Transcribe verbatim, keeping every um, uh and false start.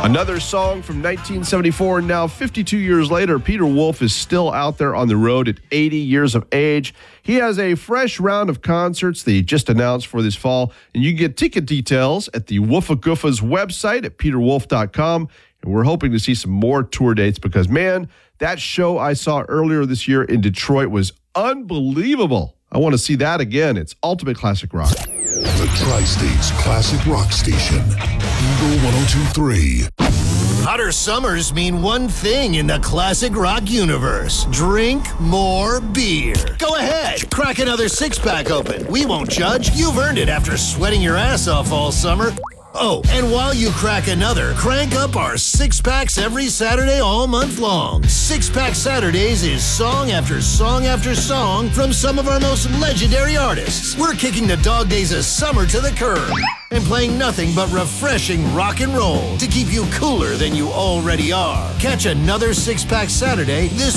Another song from nineteen seventy-four, and now fifty-two years later, Peter Wolf is still out there on the road at eighty years of age. He has a fresh round of concerts that he just announced for this fall, and you can get ticket details at the Woofa Goofa's website at peter wolf dot com, and we're hoping to see some more tour dates because, man, that show I saw earlier this year in Detroit was unbelievable. I want to see that again. It's Ultimate Classic Rock. The Tri-State's Classic Rock Station, Eagle one oh two point three. Hotter summers mean one thing in the classic rock universe. Drink more beer. Go ahead, crack another six-pack open. We won't judge. You've earned it after sweating your ass off all summer. Oh, and while you crack another, crank up our six-packs every Saturday all month long. Six-Pack Saturdays is song after song after song from some of our most legendary artists. We're kicking the dog days of summer to the curb and playing nothing but refreshing rock and roll to keep you cooler than you already are. Catch another Six-Pack Saturday this